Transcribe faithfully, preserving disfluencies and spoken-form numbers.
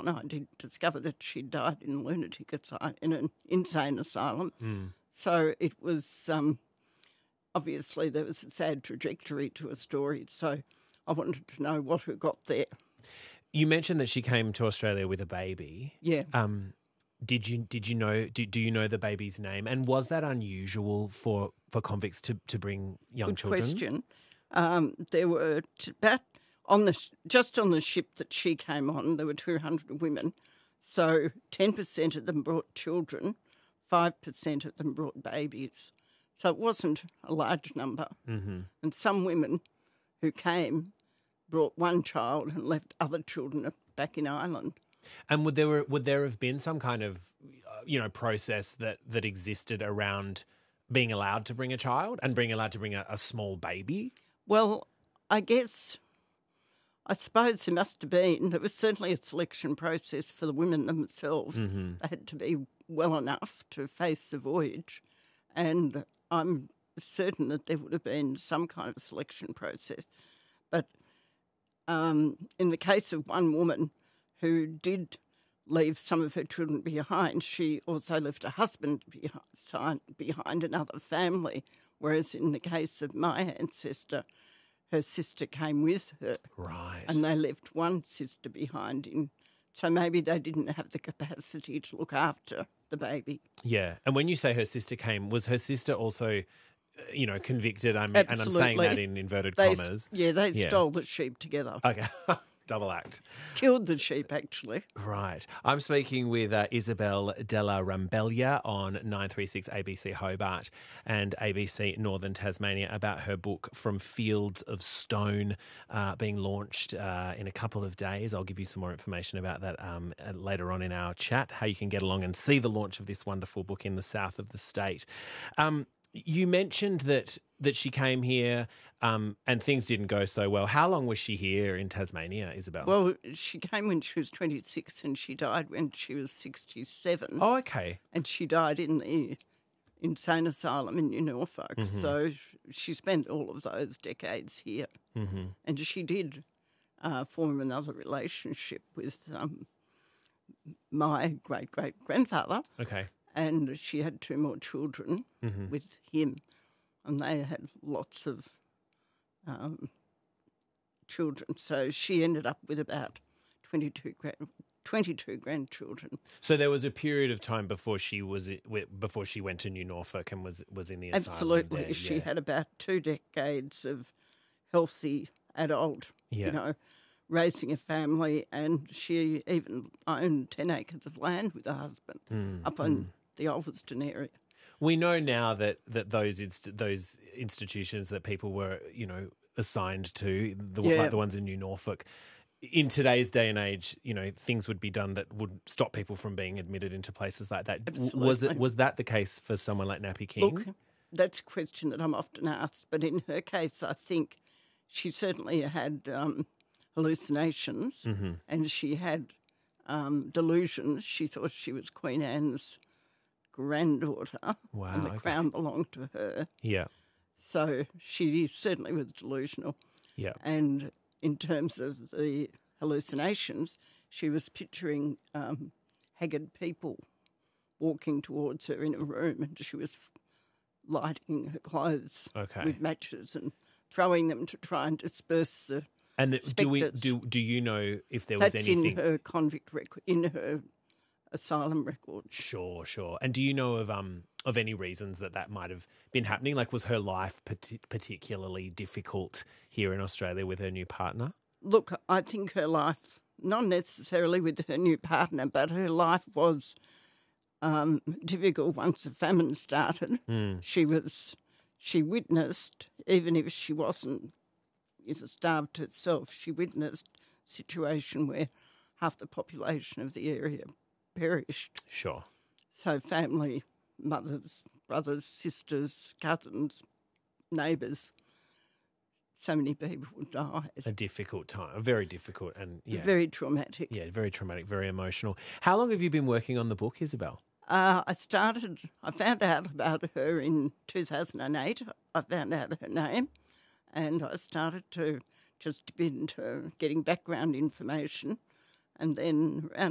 on, I did discover that she died in a lunatic asylum, in an insane asylum. Mm. So it was, um, obviously there was a sad trajectory to a story, so I wanted to know what had got there. You mentioned that she came to Australia with a baby. Yeah. Um, did you did you know do, do you know the baby's name? And was that unusual for, for convicts to, to bring young Good children? question. Um, there were t- about on the sh- just on the ship that she came on, there were two hundred women. So ten percent of them brought children, five percent of them brought babies. So it wasn't a large number. Mm-hmm. And some women who came brought one child and left other children back in Ireland. And would there were, would there have been some kind of, uh, you know, process that, that existed around being allowed to bring a child and being allowed to bring a, a small baby? Well, I guess, I suppose there must have been, there was certainly a selection process for the women themselves. Mm-hmm. They had to be well enough to face the voyage. And I'm certain that there would have been some kind of selection process. But um, in the case of one woman who did leave some of her children behind, she also left a husband behind, behind another family, whereas in the case of my ancestor, her sister came with her. Right. And they left one sister behind in, so maybe they didn't have the capacity to look after the baby. Yeah. And when you say her sister came, was her sister also, uh, you know, convicted? I mean, and I'm saying that in inverted They, commas. Yeah, they Yeah. stole the sheep together. Okay. Double act. Killed the sheep, actually. Right. I'm speaking with uh, Isabel Della Rambella on nine three six A B C Hobart and A B C Northern Tasmania about her book From Fields of Stone, uh, being launched uh, in a couple of days. I'll give you some more information about that um, later on in our chat, how you can get along and see the launch of this wonderful book in the south of the state. Um, you mentioned that that she came here um, and things didn't go so well. How long was she here in Tasmania, Isabel? Well, she came when she was twenty-six and she died when she was sixty-seven. Oh, okay. And she died in the insane asylum in New Norfolk. Mm-hmm. So she spent all of those decades here. Mm-hmm. And she did uh, form another relationship with um, my great-great-grandfather. Okay. And she had two more children Mm-hmm. with him. And they had lots of um, children. So she ended up with about twenty-two, grand, twenty-two grandchildren. So there was a period of time before she was before she went to New Norfolk and was was in the asylum. Absolutely. there, She yeah. had about two decades of healthy adult, Yeah. you know, raising a family, and she even owned ten acres of land with her husband Mm, up in the Ulverston area. We know now that that those inst- those institutions that people were, you know, assigned to, the Yeah. like the ones in New Norfolk, in today's day and age, you know, things would be done that would stop people from being admitted into places like that. W- Was it Absolutely. was that the case for someone like Nappy King? Look, that's a question that I'm often asked, but in her case, I think she certainly had um, hallucinations Mm-hmm. and she had um, delusions. She thought she was Queen Anne's granddaughter Wow, and the okay. crown belonged to her. Yeah, So she certainly was delusional. yeah. And in terms of the hallucinations, she was picturing um, haggard people walking towards her in a room, and she was lighting her clothes Okay. with matches and throwing them to try and disperse the And do we spectres. do do you know if there was That's anything? in her convict record, in her asylum record. Sure, sure. And do you know of um of any reasons that that might have been happening? Like, was her life parti- particularly difficult here in Australia with her new partner? Look, I think her life, not necessarily with her new partner, but her life was um, difficult once the famine started. Mm. She was, she witnessed, even if she wasn't is starved herself, she witnessed a situation where half the population of the area perished. Sure. So family, mothers, brothers, sisters, cousins, neighbours, so many people died. A difficult time, a very difficult and yeah, Very traumatic. yeah, very traumatic, very emotional. How long have you been working on the book, Isabel? Uh, I started, I found out about her in two thousand eight. I found out her name and I started to just dip into getting background information. And then around